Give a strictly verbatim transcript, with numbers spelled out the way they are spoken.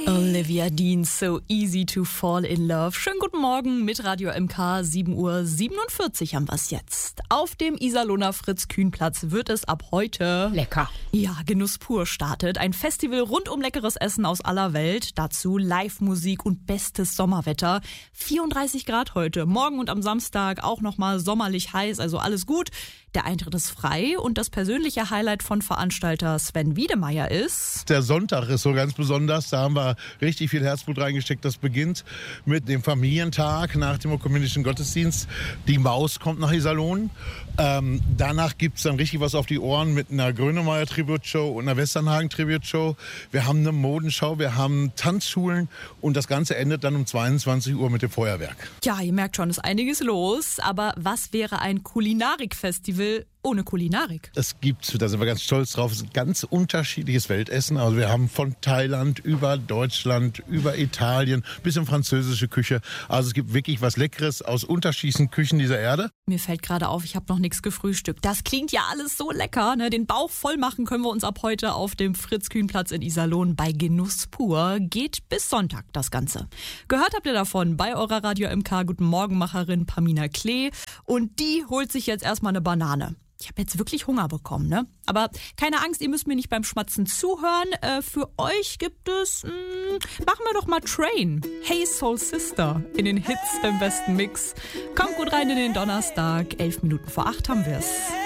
Olivia Dean, So Easy to Fall in Love. Schönen guten Morgen mit Radio M K, sieben Uhr siebenundvierzig haben wir es jetzt. Auf dem Iserlohner Fritz-Kühn-Platz wird es ab heute... Lecker. Ja, Genuss pur startet. Ein Festival rund um leckeres Essen aus aller Welt. Dazu Live-Musik und bestes Sommerwetter. vierunddreißig Grad heute. Morgen und am Samstag auch nochmal sommerlich heiß, also alles gut. Der Eintritt ist frei und das persönliche Highlight von Veranstalter Sven Wiedemeyer ist... Der Sonntag ist so ganz besonders. Da haben wir richtig viel Herzblut reingesteckt. Das beginnt mit dem Familientag nach dem ökumenischen Gottesdienst. Die Maus kommt nach Iserlohn. Ähm, danach gibt es dann richtig was auf die Ohren mit einer Grönemeyer-Tribute-Show und einer Westernhagen-Tribute-Show. Wir haben eine Modenschau, wir haben Tanzschulen und das Ganze endet dann um zweiundzwanzig Uhr mit dem Feuerwerk. Ja, ihr merkt schon, ist einiges los. Aber was wäre ein Kulinarik-Festival ohne Kulinarik? Es gibt, da sind wir ganz stolz drauf, es ist ein ganz unterschiedliches Weltessen. Also wir haben von Thailand über Deutschland, über Italien bis in französische Küche. Also es gibt wirklich was Leckeres aus unterschiedlichen Küchen dieser Erde. Mir fällt gerade auf, ich habe noch nichts gefrühstückt. Das klingt ja alles so lecker, ne? Den Bauch voll machen können wir uns ab heute auf dem Fritz-Kühn-Platz in Iserlohn bei Genuss pur. Geht bis Sonntag das Ganze. Gehört habt ihr davon bei eurer Radio M K Guten Morgenmacherin Pamina Klee. Und die holt sich jetzt erstmal eine Banane. Ich habe jetzt wirklich Hunger bekommen, ne? Aber keine Angst, ihr müsst mir nicht beim Schmatzen zuhören. Äh, für euch gibt es, mh, machen wir doch mal Train. Hey Soul Sister in den Hits im besten Mix. Kommt gut rein in den Donnerstag. Elf Minuten vor acht haben wir's.